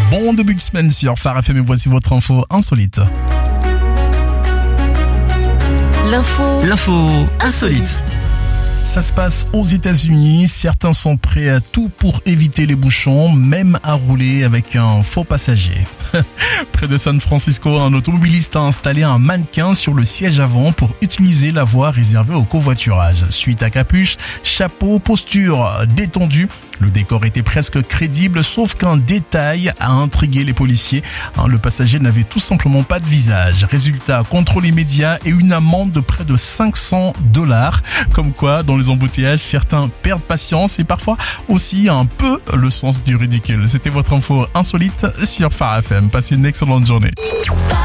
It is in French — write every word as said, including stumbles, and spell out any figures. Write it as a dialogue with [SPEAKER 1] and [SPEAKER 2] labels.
[SPEAKER 1] Bon début de semaine sur Phare F M et voici votre info insolite.
[SPEAKER 2] L'info.
[SPEAKER 3] L'info insolite.
[SPEAKER 1] Ça se passe aux États-Unis. Certains sont prêts à tout pour éviter les bouchons, même à rouler avec un faux passager. Près de San Francisco, un automobiliste a installé un mannequin sur le siège avant pour utiliser la voie réservée au covoiturage. Suite à capuche, chapeau, posture détendue, le décor était presque crédible, sauf qu'un détail a intrigué les policiers. Le passager n'avait tout simplement pas de visage. Résultat, contrôle immédiat et une amende de près de cinq cents dollars. Comme quoi, dans les embouteillages, certains perdent patience et parfois aussi un peu le sens du ridicule. C'était votre info insolite sur Phare F M. Passez une excellente journée.